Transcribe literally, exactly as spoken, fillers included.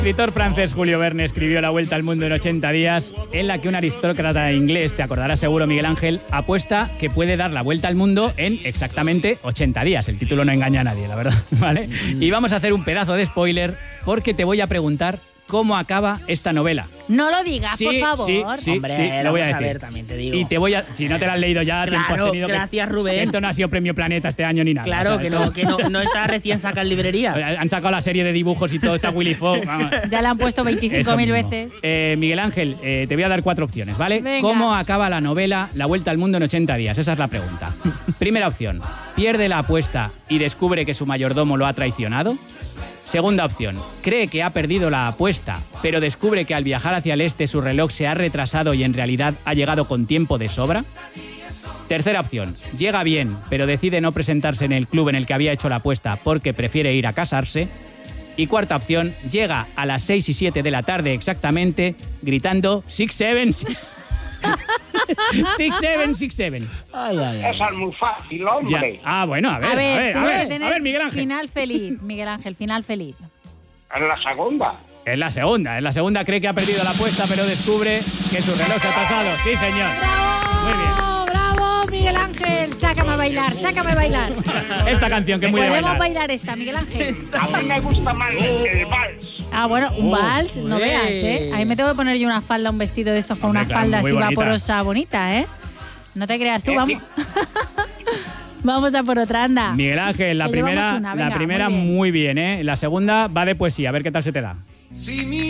El escritor francés Julio Verne escribió La Vuelta al Mundo en ochenta días, en la que un aristócrata inglés, te acordarás seguro, Miguel Ángel, apuesta que puede dar la vuelta al mundo en exactamente ochenta días. El título no engaña a nadie, la verdad, ¿vale? Y vamos a hacer un pedazo de spoiler porque te voy a preguntar cómo acaba esta novela. No lo digas, Sí, por favor. sí, sí, Hombre, sí, lo voy a vamos decir. ver, también te digo. Y te voy a... Si no te lo has leído ya, Claro, tiempo has tenido que- gracias, Rubén. que esto no ha sido Premio Planeta este año ni nada. Claro, o sea, que esto- no, que no, no está recién sacada en librería. Han sacado la serie de dibujos y todo, está Willy Fogg. vamos. Ya la han puesto veinticinco Eso mil mismo. veces. Eh, Miguel Ángel, eh, te voy a dar cuatro opciones, ¿vale? Venga. ¿Cómo acaba la novela La Vuelta al Mundo en ochenta días? Esa es la pregunta. Primera opción, pierde la apuesta y descubre que su mayordomo lo ha traicionado. Segunda opción, cree que ha perdido la apuesta, pero descubre que al viajar hacia el este su reloj se ha retrasado y en realidad ha llegado con tiempo de sobra. Tercera opción, llega bien, pero decide no presentarse en el club en el que había hecho la apuesta porque prefiere ir a casarse. Y cuarta opción, llega a las seis y siete de la tarde exactamente, gritando six seven six. six seven six seven. Ay, ay, ay. Esa es muy fácil, Ya. hombre. Ah, bueno, a ver, A a ver, ver, a tiene que ver, tener a ver, Miguel Ángel. final feliz, Miguel Ángel, final feliz. Es la segunda. Es la segunda, es la segunda, cree que ha perdido la apuesta, pero descubre que su reloj se ha atrasado. Sí, señor. Muy bien. ¡Bravo! ¡Bravo, Miguel Ángel! Sácame a bailar, sácame a bailar. Esta canción que es muy de Podemos bailar. bailar esta, Miguel Ángel. A mí me gusta más el, el vals. Ah, bueno, un Oh, vals, no hombre. veas, ¿eh? A mí me tengo que poner yo una falda, un vestido de estos con Hombre, una claro, falda muy así bonita. vaporosa bonita, ¿eh? No te creas tú, Eh, vamos. Vamos a por otra, anda. Miguel Ángel, la Que llevamos primera, una, la venga, primera muy bien. muy bien, ¿eh? La segunda va de poesía, a ver qué tal se te da. Si mi